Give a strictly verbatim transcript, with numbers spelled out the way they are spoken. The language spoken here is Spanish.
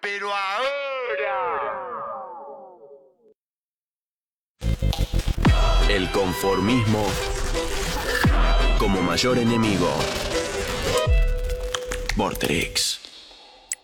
pero ahora. El conformismo como mayor enemigo. Vorterix.